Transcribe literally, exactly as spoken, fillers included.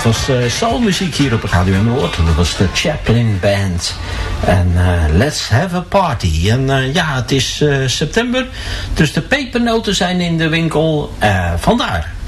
was uh, soulmuziek hier op Radio Noord. Dat was de Chaplin Band. En uh, Let's Have a Party. En uh, ja, het is uh, september. Dus de pepernoten zijn in de winkel. Uh, vandaar